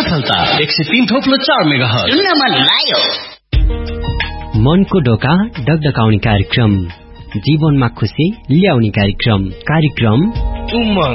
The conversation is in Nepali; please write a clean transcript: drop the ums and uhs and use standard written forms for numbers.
सफलता 103.4 मेगाहर्ज सुन्न मन लाग्यो। मनको ढोका डगडगाउने कार्यक्रम, जीवनमा खुशी ल्याउने कार्यक्रम उमंग